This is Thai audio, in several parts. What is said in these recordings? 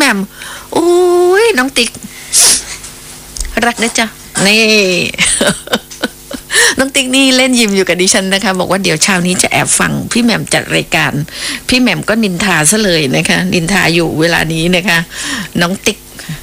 ม่มโอ้ยน้องติ๊กรักนะจ๊ะนี่ น้องติ๊กนี่เล่นยิ้มอยู่กับดิฉันนะคะบอกว่าเดี๋ยวเช้านี้จะแอบฟังพี่แหม่มจัดรายการพี่แหม่มก็นินทาซะเลยนะคะนินทาอยู่เวลานี้นะคะน้องติ๊ก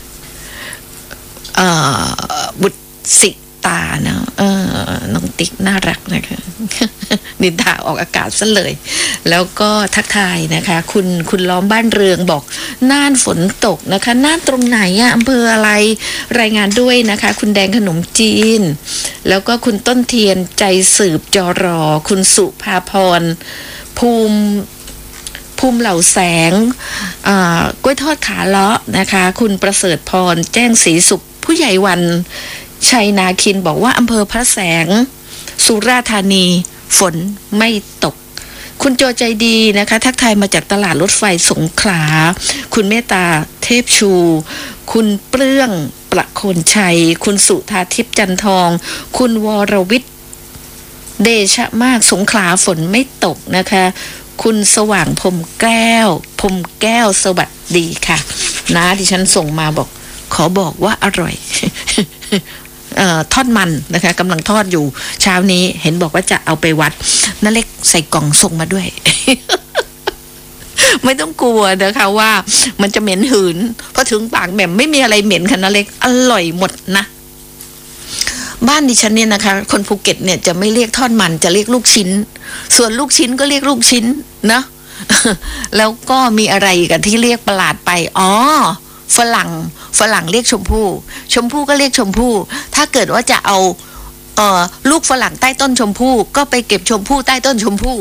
บุตรสิตาเนาะน้องติ๊กน่ารักนะคะนินทาออกอากาศซะเลยแล้วก็ทักทายนะคะคุณล้อมบ้านเรืองบอกน่านฝนตกนะคะน่านตรงไหนอะอำเภออะไรรายงานด้วยนะคะคุณแดงขนมจีนแล้วก็คุณต้นเทียนใจสืบจรอคุณสุภาพรภูมิเหล่าแสงกล้วยทอดขาเลาะนะคะคุณประเสริฐพรแจ้งศรีสุขผู้ใหญ่วันชัยนาคินบอกว่าอำเภอพระแสงสุราษฎร์ธานีฝนไม่ตกคุณโจใจดีนะคะทักทายมาจากตลาดรถไฟสงขลาคุณเมตตาเทพชูคุณเปลื้องประโคนชัยคุณสุธาทิพย์จันทองคุณวรวิทย์เดชะมากสงขลาฝนไม่ตกนะคะคุณสว่างพรมแก้วสวัสดีค่ะนะดิฉันส่งมาบอกขอบอกว่าอร่อย ทอดมันนะคะกำลังทอดอยู่เช้านี้เห็นบอกว่าจะเอาไปวัดน้าเล็กใส่กล่องส่งมาด้วย ไม่ต้องกลัวนะคะว่ามันจะเหม็นหืนพอถึงปากแหม่มไม่มีอะไรเหม็นค่ะน้าเล็กอร่อยหมดนะบ้านดิฉันเนี่ยนะคะคนภูเก็ตเนี่ยจะไม่เรียกทอดมันจะเรียกลูกชิ้นส่วนลูกชิ้นก็เรียกลูกชิ้นนะ แล้วก็มีอะไรกันที่เรียกประหลาดไปฝรั่งเรียกชมพู่ก็เรียกชมพู่ถ้าเกิดว่าจะเอาลูกฝรั่งใต้ต้นชมพู่ก็ไปเก็บชมพู่ใต้ต้นชมพู่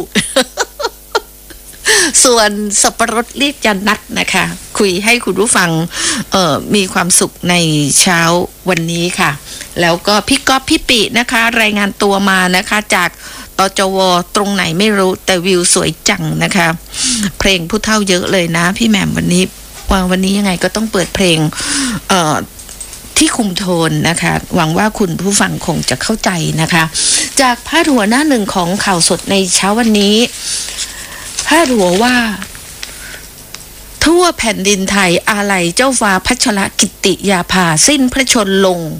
ส่วนสับปะรดเรียกจันนัดนะคะคุยให้คุณผู้ฟังมีความสุขในเช้าวันนี้ค่ะแล้วก็พี่ก๊อฟพี่ปินะคะรายงานตัวมานะคะจากตจวตรงไหนไม่รู้แต่วิวสวยจังนะคะเพลงผู้เฒ่าเยอะเลยนะพี่แหม่มวันนี้ยังไงก็ต้องเปิดเพลงที่คุมโทนนะคะหวังว่าคุณผู้ฟังคงจะเข้าใจนะคะจากพาดหัวหน้าหนึ่งของข่าวสดในเช้าวันนี้พาดหัวว่าทั่วแผ่นดินไทยอาลัยเจ้าฟ้าพัชรกิติยาภาสิ้นพระชน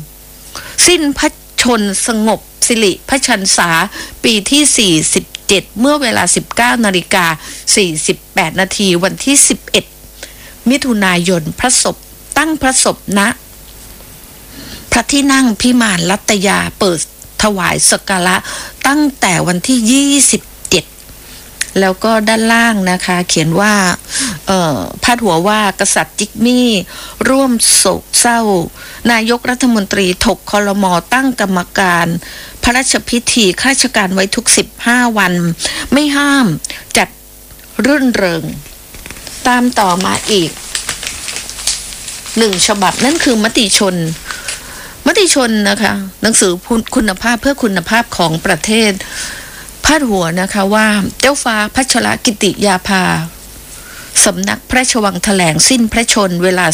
สงบสิริพระชรรษาปีที่47เมื่อเวลา 19:48 นาทีวันที่11มิถุนายนตั้งพระศพณพระที่นั่งพิมานรัตยาเปิดถวายสักการะตั้งแต่วันที่27แล้วก็ด้านล่างนะคะเขียนว่าพาดหัวว่ากษัตริย์จิกมี่ร่วมโศกเศร้านายกรัฐมนตรีถกครม.ตั้งกรรมการพระราชพิธีข้าราชการไว้ทุก15วันไม่ห้ามจัดรื่นเริงตามต่อมาอีก1ฉบับนั่นคือมติชนนะคะหนังสือคุณภาพเพื่อคุณภาพของประเทศพาดหัวนะคะว่าเจ้าฟ้าพัชรกิติยาภาสำนักพระราชวังแถลงสิ้นพระชนเวลา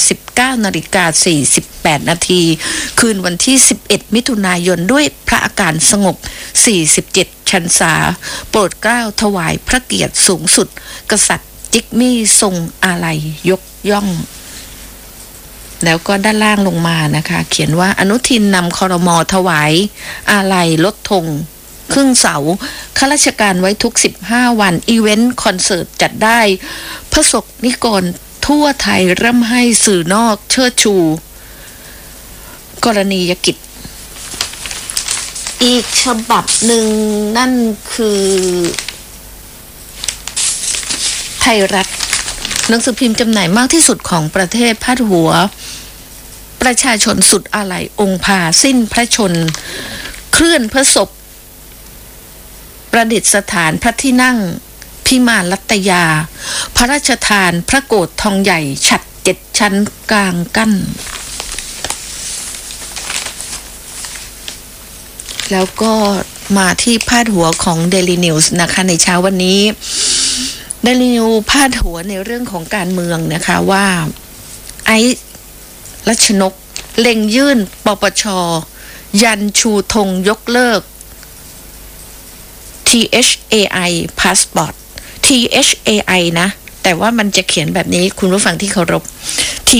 19:48 นาทีคืนวันที่11มิถุนายนด้วยพระอาการสงบ47 พรรษาโปรดเกล้าถวายพระเกียรติสูงสุดกษัตริย์จิกมี่ทรงอาลัยยกย่องแล้วก็ด้านล่างลงมานะคะเขียนว่าอนุทินนำครม.ถวายอาลัยลดธงครึ่งเสาข้าราชการไว้ทุก15วันอีเวนต์คอนเสิร์ตจัดได้พระสงฆ์นิกรทั่วไทยร่ำให้สื่อนอกเชิดชูกรณียกิจอีกฉบับหนึ่งนั่นคือไทยรัฐหนังสือพิมพ์จำหน่ายมากที่สุดของประเทศพาดหัวประชาชนสุดอาลัยองค์พาสิ้นพระชนเคลื่อนพระศพประดิษฐานพระที่นั่งพิมานรัตยาพระราชทานพระโกฐทองใหญ่ฉัตร7 ชั้นกลางกั้นแล้วก็มาที่พาดหัวของ Daily News นะคะในเช้าวันนี้Daily News พาดหัวในเรื่องของการเมืองนะคะว่าไอซ์รัชนกเล็งยื่นปปช.ยันชูธงยกเลิก THAI Passport THAI นะแต่ว่ามันจะเขียนแบบนี้คุณผู้ฟังที่เคารพ